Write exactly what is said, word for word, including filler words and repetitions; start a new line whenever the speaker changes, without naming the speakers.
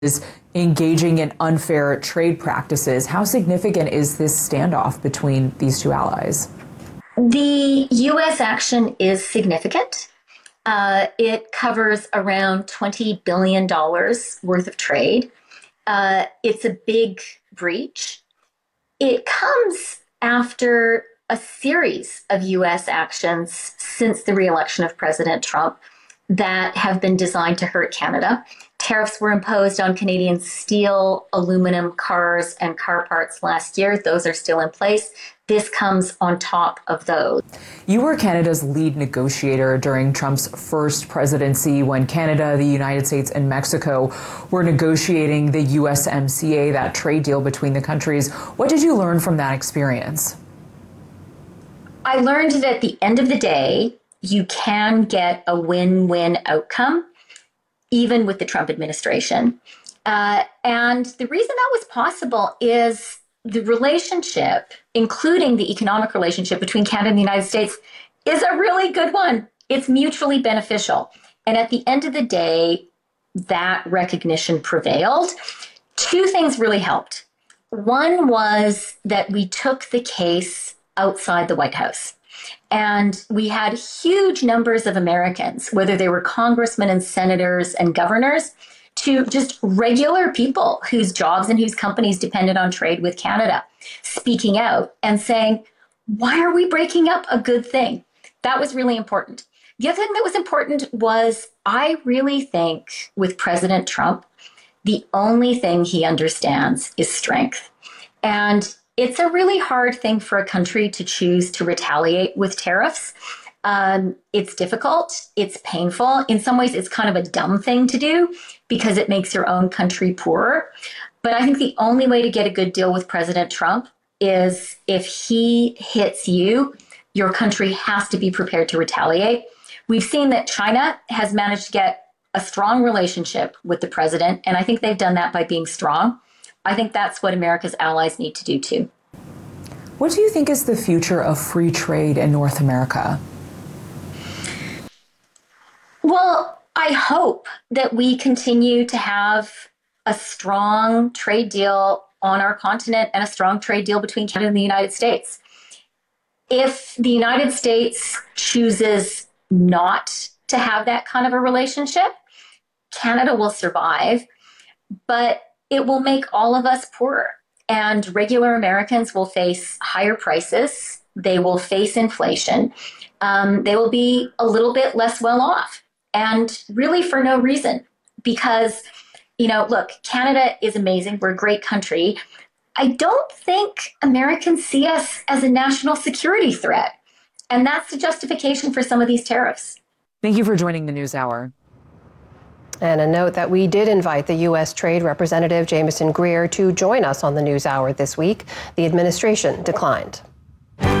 is engaging in unfair trade practices. How significant is this standoff between these two allies?
The U S action is significant. Uh, it covers around twenty billion dollars worth of trade. Uh, it's a big breach. It comes after a series of U S actions since the re-election of President Trump that have been designed to hurt Canada. Tariffs were imposed on Canadian steel, aluminum, cars, and car parts last year. Those are still in place. This comes on top of those.
You were Canada's lead negotiator during Trump's first presidency when Canada, the United States, and Mexico were negotiating the U S M C A, that trade deal between the countries. What did you learn from that experience?
I learned that at the end of the day, you can get a win-win outcome, even with the Trump administration. Uh, and the reason that was possible is the relationship, including the economic relationship between Canada and the United States, is a really good one. It's mutually beneficial. And at the end of the day, that recognition prevailed. Two things really helped. One was that we took the case outside the White House. And we had huge numbers of Americans, whether they were congressmen and senators and governors, to just regular people whose jobs and whose companies depended on trade with Canada, speaking out and saying, why are we breaking up a good thing? That was really important. The other thing that was important was I really think with President Trump, the only thing he understands is strength. And it's a really hard thing for a country to choose to retaliate with tariffs. Um, it's difficult. It's painful. In some ways, it's kind of a dumb thing to do because it makes your own country poorer. But I think the only way to get a good deal with President Trump is if he hits you, your country has to be prepared to retaliate. We've seen that China has managed to get a strong relationship with the president, and I think they've done that by being strong. I think that's what America's allies need to do too.
What do you think is the future of free trade in North America?
Well, I hope that we continue to have a strong trade deal on our continent and a strong trade deal between Canada and the United States. If the United States chooses not to have that kind of a relationship, Canada will survive, but it will make all of us poorer. And regular Americans will face higher prices. They will face inflation. Um, they will be a little bit less well off. And really for no reason. Because, you know, look, Canada is amazing. We're a great country. I don't think Americans see us as a national security threat. And that's the justification for some of these tariffs.
Thank you for joining the NewsHour.
And a note that we did invite the U S Trade Representative Jamieson Greer to join us on the NewsHour this week. The administration declined.